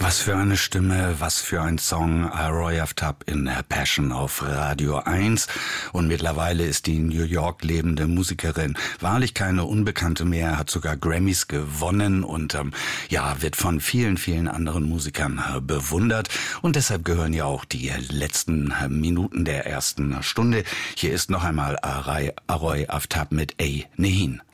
Was für eine Stimme, was für ein Song. Aroy Aftab in Passion auf Radio 1. Und mittlerweile ist die New York lebende Musikerin wahrlich keine Unbekannte mehr, hat sogar Grammys gewonnen und wird von vielen, vielen anderen Musikern bewundert. Und deshalb gehören ja auch die letzten Minuten der ersten Stunde. Hier ist noch einmal Aroy Aftab mit Ey Nehin.